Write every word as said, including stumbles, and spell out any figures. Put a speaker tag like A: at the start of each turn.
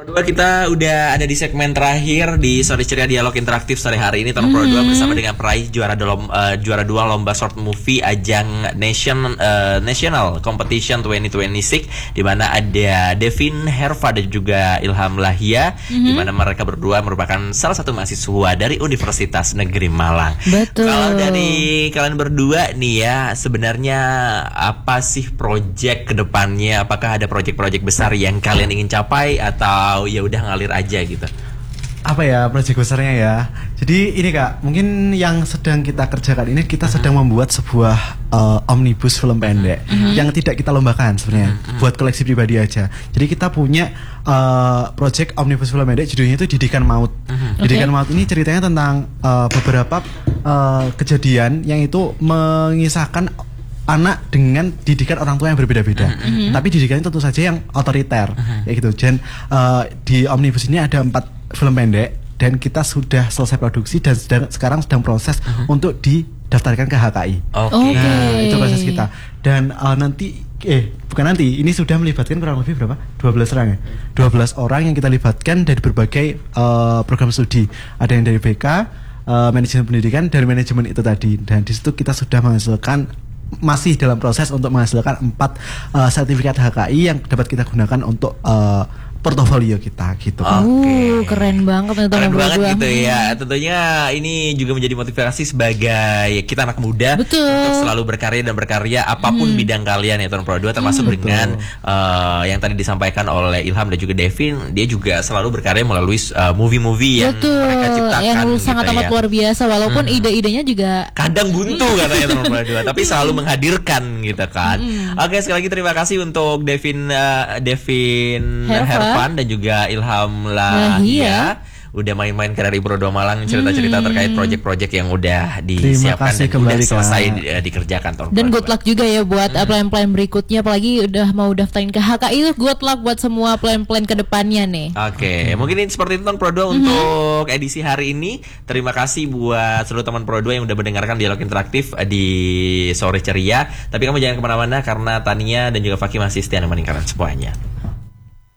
A: Pro dua kita udah ada di segmen terakhir di Sore Ceria Dialog Interaktif sore hari ini. Tahun Pro dua bersama dengan peraih juara dolom, uh, juara dua lomba short movie ajang Nation uh, National Competition dua ribu dua puluh enam, di mana ada Devin Herva dan juga Ilham Lahia, mm-hmm. di mana mereka berdua merupakan salah satu mahasiswa dari Universitas Negeri Malang.
B: Betul.
A: Kalau dari kalian berdua nih ya, sebenarnya apa sih project kedepannya? Apakah ada project-project besar yang kalian ingin capai atau ya udah ngalir aja gitu?
C: Apa ya proyek besarnya ya? Jadi ini Kak, mungkin yang sedang kita kerjakan ini kita uh-huh. sedang membuat sebuah uh, omnibus film pendek uh-huh. yang tidak kita lombakan sebenarnya, uh-huh. buat koleksi pribadi aja. Jadi kita punya uh, project omnibus film pendek, judulnya itu Didikan Maut. Uh-huh. Didikan okay. Maut ini ceritanya tentang uh, beberapa uh, kejadian yang itu mengisahkan anak dengan didikan orang tua yang berbeda-beda, mm-hmm. tapi didikannya tentu saja yang otoriter, mm-hmm. ya gitu. Dan uh, di omnibus ini ada empat film pendek dan kita sudah selesai produksi dan sedang, sekarang sedang proses mm-hmm. untuk didaftarkan ke H K I.
A: Oke. Okay.
C: Nah, itu proses kita. Dan uh, nanti, eh bukan nanti, ini sudah melibatkan kurang lebih berapa? dua belas orang ya. dua belas orang yang kita libatkan dari berbagai uh, program studi. Ada yang dari B K, uh, manajemen pendidikan, dari manajemen itu tadi. Dan di situ kita sudah menghasilkan, masih dalam proses untuk menghasilkan empat uh, sertifikat H K I yang dapat kita gunakan untuk uh, portofolio kita gitu.
B: Oke, okay. uh, keren banget nih
A: keren banget berdua. Gitu ya. Tentunya ini juga menjadi motivasi sebagai kita anak muda
B: Betul.
A: untuk selalu berkarya dan berkarya apapun hmm. bidang kalian ya Tahun Pro dua, termasuk hmm. dengan uh, yang tadi disampaikan oleh Ilham dan juga Devin. Dia juga selalu berkarya melalui uh, movie-movie yang
B: Betul.
A: mereka ciptakan
B: yang
A: gitu
B: sangat
A: ya.
B: amat luar biasa walaupun hmm. ide-idenya juga
A: kadang buntu katanya Tahun Pro dua, tapi selalu menghadirkan gitu kan. Hmm. Oke, sekali lagi terima kasih untuk Devin uh, Devin Herva dan juga Ilham Lahia udah main-main ke dari Pro dua Malang, cerita-cerita hmm. terkait proyek-proyek yang udah disiapkan dan udah selesai di, uh, dikerjakan Tahun
B: dan
A: Pro
B: good luck juga ya buat hmm. plan-plan berikutnya, apalagi udah mau daftarin ke H K I. Good luck buat semua plan-plan ke depannya nih.
A: Oke, okay. hmm. mungkin ini seperti itu Tahun Pro dua hmm. untuk edisi hari ini. Terima kasih buat seluruh teman Pro dua yang udah mendengarkan dialog interaktif di Sore Ceria. Tapi kamu jangan kemana-mana karena Tania dan juga Fakih masih setia menemani kalian semuanya.